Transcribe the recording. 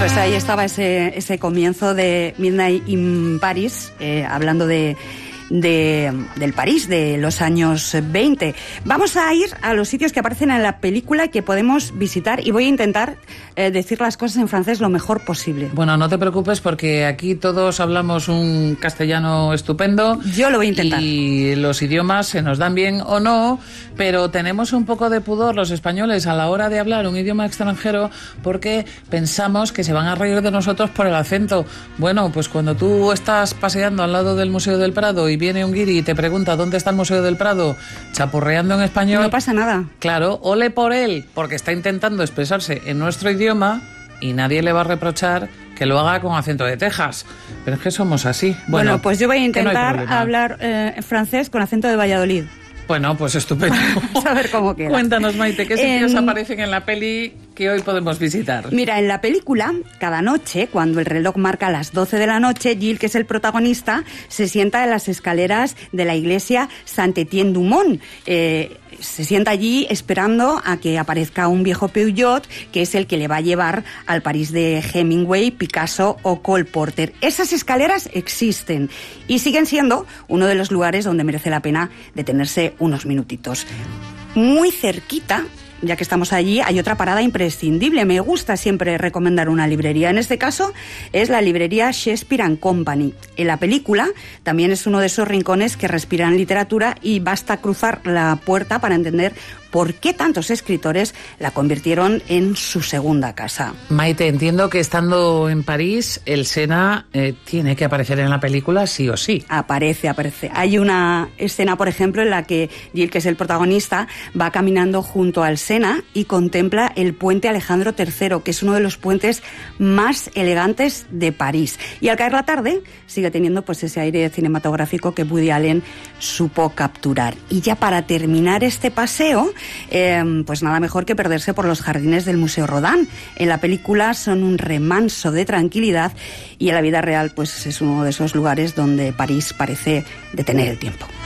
Pues ahí estaba ese comienzo de Midnight in Paris, hablando del París de los años 20. Vamos a ir a los sitios que aparecen en la película y que podemos visitar, y voy a intentar decir las cosas en francés lo mejor posible. Bueno, no te preocupes porque aquí todos hablamos un castellano estupendo. Yo lo voy a intentar. Y los idiomas se nos dan bien o no, pero tenemos un poco de pudor los españoles a la hora de hablar un idioma extranjero porque pensamos que se van a reír de nosotros por el acento. Bueno, pues cuando tú estás paseando al lado del Museo del Prado y viene un guiri y te pregunta ¿dónde está el Museo del Prado? Chapurreando en español. No pasa nada. Claro, ole por él, porque está intentando expresarse en nuestro idioma y nadie le va a reprochar que lo haga con acento de Texas. Pero es que somos así. Bueno, pues yo voy a intentar hablar francés con acento de Valladolid. Bueno, pues estupendo. A ver cómo queda. Cuéntanos, Maite, ¿qué sitios aparecen en la peli que hoy podemos visitar? Mira, en la película, cada noche, cuando el reloj marca las 12 de la noche, Gilles, que es el protagonista, se sienta en las escaleras de la iglesia Saint-Étienne-du-Mont. Se sienta allí esperando a que aparezca un viejo Peugeot, que es el que le va a llevar al París de Hemingway, Picasso o Cole Porter. Esas escaleras existen y siguen siendo uno de los lugares donde merece la pena detenerse unos minutitos. Muy cerquita, ya que estamos allí, hay otra parada imprescindible. Me gusta siempre recomendar una librería. En este caso es la librería Shakespeare & Company. En la película también es uno de esos rincones que respiran literatura y basta cruzar la puerta para entender por qué tantos escritores la convirtieron en su segunda casa. Maite, entiendo que estando en París, el Sena tiene que aparecer en la película sí o sí. Aparece. Hay una escena, por ejemplo, en la que Gilles, que es el protagonista, va caminando junto al Sena y contempla el puente Alejandro III, que es uno de los puentes más elegantes de París. Y al caer la tarde, sigue teniendo pues ese aire cinematográfico que Woody Allen supo capturar. Y ya para terminar este paseo, pues nada mejor que perderse por los jardines del Museo Rodin. En la película son un remanso de tranquilidad y en la vida real pues es uno de esos lugares donde París parece detener el tiempo.